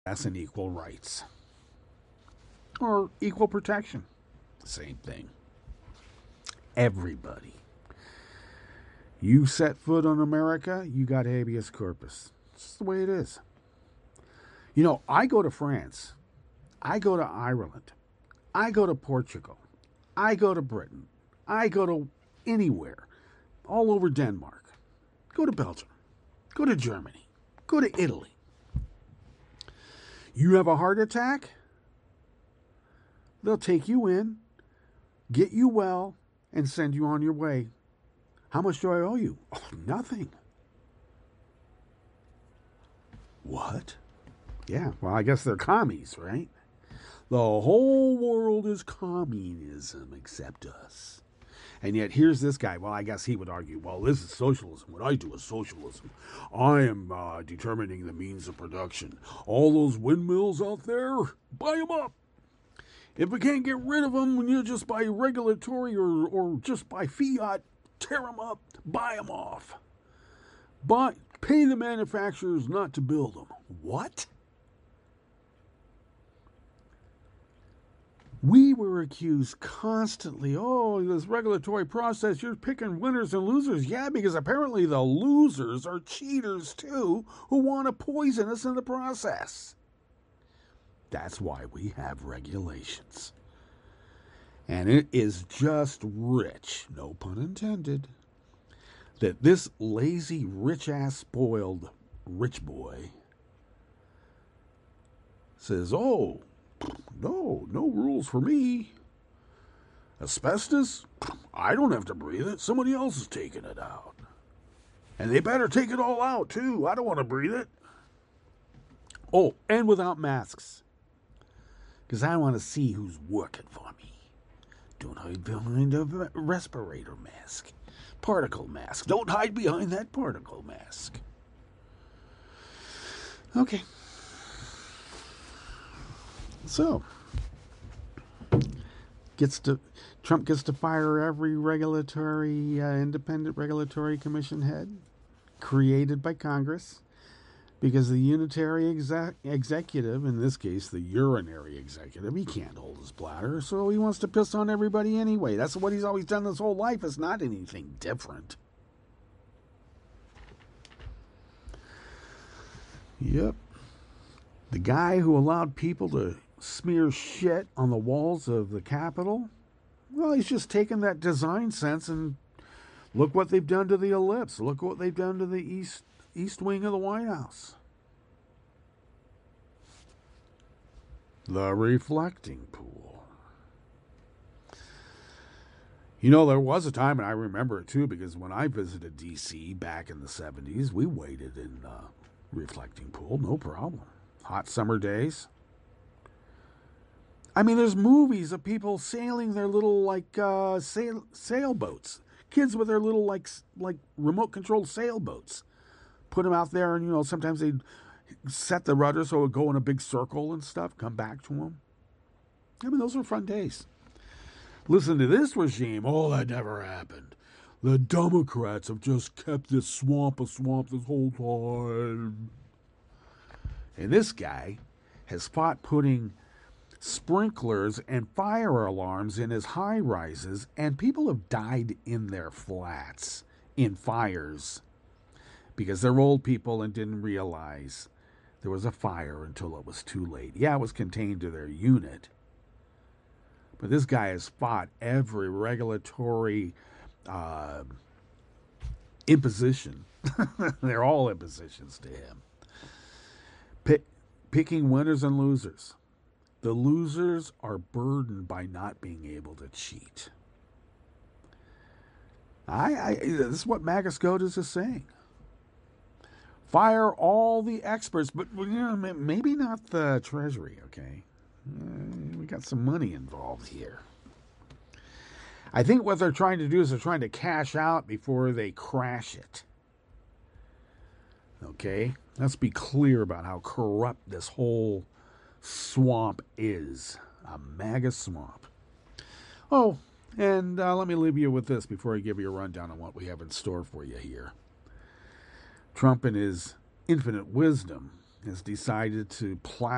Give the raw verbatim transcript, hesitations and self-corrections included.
and equal rights. Or equal protection. Same thing. Everybody. You set foot on America, you got habeas corpus. It's just the way it is. You know, I go to France. I go to Ireland. I go to Portugal. I go to Britain. I go to anywhere. All over Denmark. Go to Belgium. Go to Germany. Go to Italy. You have a heart attack? They'll take you in, get you well, and send you on your way. How much do I owe you? Oh, nothing. What? Yeah, well, I guess they're commies, right? The whole world is communism except us. And yet here's this guy. Well, I guess he would argue, well, this is socialism. What I do is socialism. I am uh, determining the means of production. All those windmills out there, buy them up. If we can't get rid of them, you know, just by regulatory or, or just by fiat, tear them up, buy them off. But pay the manufacturers not to build them. What? We were accused constantly, oh, this regulatory process, you're picking winners and losers. Yeah, because apparently the losers are cheaters too, who want to poison us in the process. That's why we have regulations. And it is just rich, no pun intended, that this lazy, rich-ass, spoiled rich boy says, oh, no, no rules for me. Asbestos? I don't have to breathe it. Somebody else is taking it out. And they better take it all out, too. I don't want to breathe it. Oh, and without masks. Because I want to see who's working for me. Don't hide behind a respirator mask. Particle mask. Don't hide behind that particle mask. Okay. So, gets to Trump gets to fire every regulatory, uh, independent regulatory commission head created by Congress because the unitary exec- executive, in this case the urinary executive, he can't hold his bladder, so he wants to piss on everybody anyway. That's what he's always done this whole life. It's not anything different. Yep. The guy who allowed people to smear shit on the walls of the Capitol, well, he's just taken that design sense and look what they've done to the ellipse. Look what they've done to the east east wing of the White House. The reflecting pool. You know, there was a time, and I remember it too, because when I visited D C back in the seventies, we waited in the reflecting pool, no problem. Hot summer days. I mean, there's movies of people sailing their little, like, uh, sail, sailboats. Kids with their little, like, like remote-controlled sailboats. Put them out there, and, you know, sometimes they'd set the rudder so it would go in a big circle and stuff, come back to them. I mean, those were fun days. Listen to this regime. Oh, that never happened. The Democrats have just kept this swamp a swamp this whole time. And this guy has fought putting sprinklers and fire alarms in his high rises, and people have died in their flats in fires because they're old people and didn't realize there was a fire until it was too late. Yeah, it was contained to their unit, but this guy has fought every regulatory uh, imposition. They're all impositions to him. Pick, picking winners and losers. The losers are burdened by not being able to cheat. I, I this is what MAGA SCOTUS is saying. Fire all the experts, but you know, maybe not the Treasury, okay? Uh, we got some money involved here. I think what they're trying to do is they're trying to cash out before they crash it. Okay? Let's be clear about how corrupt this whole swamp is. A MAGA swamp. Oh, and uh, let me leave you with this before I give you a rundown on what we have in store for you here. Trump, in his infinite wisdom, has decided to plow